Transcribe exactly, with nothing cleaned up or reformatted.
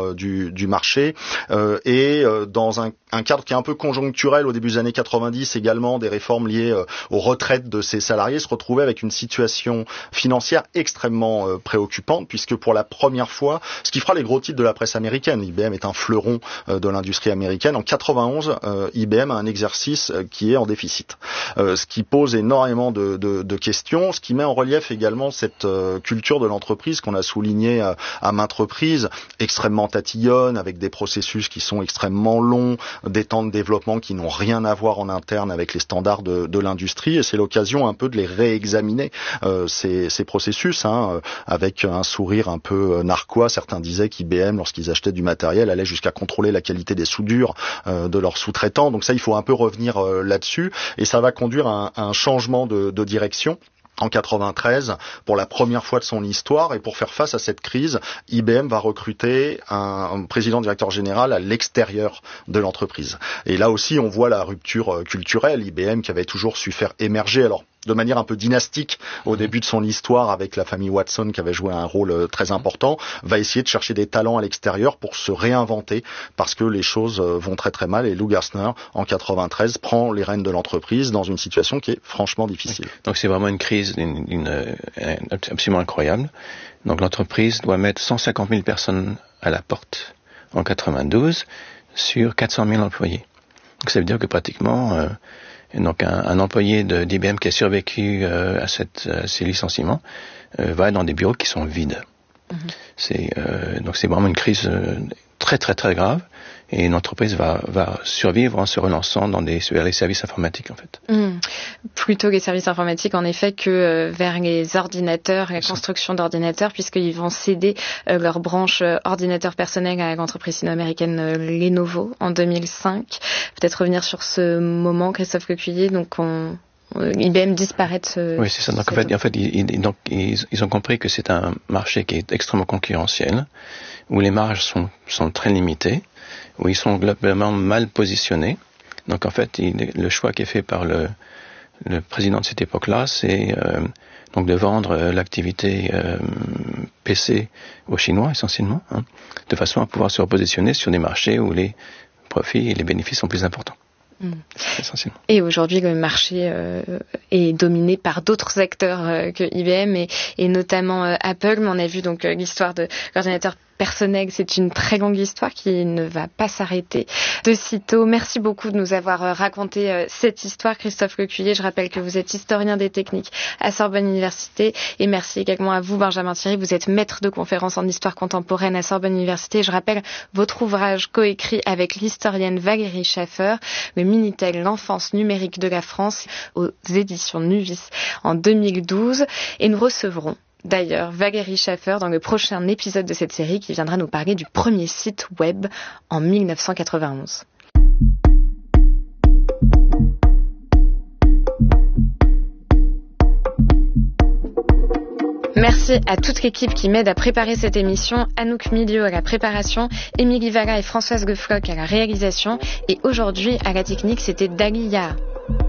euh, du, du marché euh, et euh, dans un, un cadre qui est un peu conjoncturel au début des années quatre-vingt-dix également, des réformes liées euh, aux retraites de ces salariés, se retrouvaient avec une situation financière extrêmement euh, préoccupante, puisque pour la première fois, ce qui fera les gros titres de la presse américaine, I B M est un fleuron euh, de l'industrie américaine, en quatre-vingt-onze, euh, I B M a un exercice euh, qui est en déficit, euh, ce qui pose énormément de, de, de questions, ce qui met en relief également cette euh, culture de l'entreprise qu'on a souligné à, à maintes reprises, extrêmement tatillonne, avec des processus qui sont extrêmement longs, des temps de développement qui n'ont rien à voir en interne avec les standards de, de l'industrie, et c'est l'occasion un peu de les réexaminer, euh, ces, ces processus, hein, euh, avec un sourire un peu euh, narquois. Certains disaient qu'I B M, lorsqu'ils achetaient du matériel, allait jusqu'à contrôler la qualité des soudures euh, de leurs sous-traitants, donc ça, il faut un peu revenir euh, là-dessus, et ça va conduire à un, à un changement de, de direction. En quatre-vingt-treize, pour la première fois de son histoire, et pour faire face à cette crise, I B M va recruter un, un président directeur général à l'extérieur de l'entreprise. Et là aussi, on voit la rupture culturelle. I B M, qui avait toujours su faire émerger, alors de manière un peu dynastique au début de son histoire avec la famille Watson qui avait joué un rôle très important, va essayer de chercher des talents à l'extérieur pour se réinventer parce que les choses vont très très mal, et Lou Gerstner en quatre-vingt-treize prend les rênes de l'entreprise dans une situation qui est franchement difficile. Donc c'est vraiment une crise une, une, une, absolument incroyable. Donc l'entreprise doit mettre cent cinquante mille personnes à la porte en quatre-vingt-douze sur quatre cent mille employés. Donc ça veut dire que pratiquement euh, Et donc un, un employé de d'I B M qui a survécu euh, à, cette, à ces licenciements euh, va dans des bureaux qui sont vides. Mm-hmm. C'est, euh, donc c'est vraiment une crise euh, très très très grave, et une entreprise va, va survivre en se relançant dans des, vers les services informatiques en fait. Mmh. Plutôt les services informatiques en effet que euh, vers les ordinateurs, la construction d'ordinateurs, puisqu'ils vont céder euh, leur branche euh, ordinateur personnel à l'entreprise sino-américaine euh, Lenovo en deux mille cinq. Peut-être revenir sur ce moment, Christophe Lecuyer, donc on... I B M disparaît de ce... Oui, c'est ça. Donc, en fait, en fait ils, ils, donc, ils, ils ont compris que c'est un marché qui est extrêmement concurrentiel, où les marges sont, sont très limitées, où ils sont globalement mal positionnés. Donc, en fait, il, le choix qui est fait par le, le président de cette époque-là, c'est euh, donc de vendre euh, l'activité euh, P C aux Chinois, essentiellement, hein, de façon à pouvoir se repositionner sur des marchés où les profits et les bénéfices sont plus importants. Mmh. Et aujourd'hui, le marché euh, est dominé par d'autres acteurs euh, que I B M et, et notamment euh, Apple. Mais on a vu donc euh, l'histoire de l'ordinateur personnel. C'est une très longue histoire qui ne va pas s'arrêter de sitôt. Merci beaucoup de nous avoir euh, raconté euh, cette histoire, Christophe Lecuyer. Je rappelle que vous êtes historien des techniques à Sorbonne Université, et merci également à vous, Benjamin Thierry. Vous êtes maître de conférences en histoire contemporaine à Sorbonne Université. Je rappelle votre ouvrage coécrit avec l'historienne Valérie Schaffer, le Minitel, l'enfance numérique de la France, aux éditions Nuvis en deux mille douze. Et nous recevrons d'ailleurs Valérie Schaffer dans le prochain épisode de cette série, qui viendra nous parler du premier site web en dix-neuf cent quatre-vingt-onze. Merci à toute l'équipe qui m'aide à préparer cette émission, Anouk Milieu à la préparation, Émilie Valla et Françoise Goeffrock à la réalisation, et aujourd'hui à la technique c'était Dalia.